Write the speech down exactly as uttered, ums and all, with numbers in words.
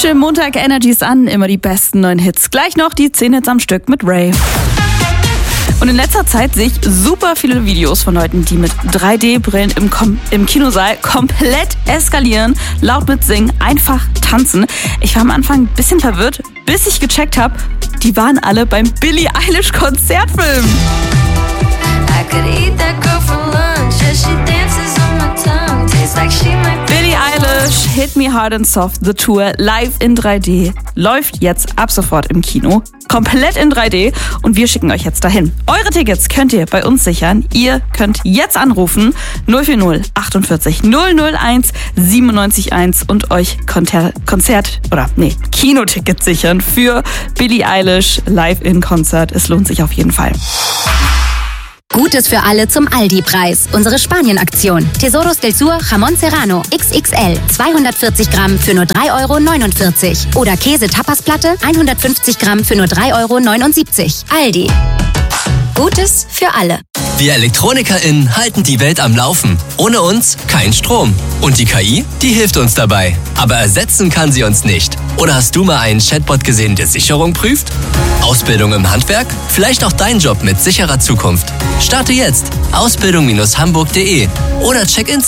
schönen Montag, Energy ist an, immer die besten neuen Hits. Gleich noch die zehn Hits am Stück mit Ray. Und in letzter Zeit sehe ich super viele Videos von Leuten, die mit drei D-Brillen im, Kom- im Kinosaal komplett eskalieren, laut mitsingen, einfach tanzen. Ich war am Anfang ein bisschen verwirrt, bis ich gecheckt habe, die waren alle beim Billie Eilish Konzertfilm. Billie Eilish, Hit Me Hard and Soft, The Tour, live in drei D, läuft jetzt ab sofort im Kino. Komplett in drei D und wir schicken euch jetzt dahin. Eure Tickets könnt ihr bei uns sichern. Ihr könnt jetzt anrufen null vier null achtundvierzig null null eins siebenundneunzig eins und euch Konter- Konzert oder nee, Kinotickets sichern für Billie Eilish live in Konzert. Es lohnt sich auf jeden Fall. Gutes für alle zum Aldi-Preis. Unsere Spanien-Aktion. Tesoros del Sur Jamón Serrano X X L. zweihundertvierzig Gramm für nur drei Euro neunundvierzig. Oder Käse-Tapasplatte hundertfünfzig Gramm für nur drei Euro neunundsiebzig. Aldi. Gutes für alle. Wir ElektronikerInnen halten die Welt am Laufen. Ohne uns kein Strom. Und die K I, die hilft uns dabei. Aber ersetzen kann sie uns nicht. Oder hast du mal einen Chatbot gesehen, der Sicherung prüft? Ausbildung im Handwerk? Vielleicht auch dein Job mit sicherer Zukunft. Starte jetzt. Ausbildung Bindestrich hamburg Punkt de oder check in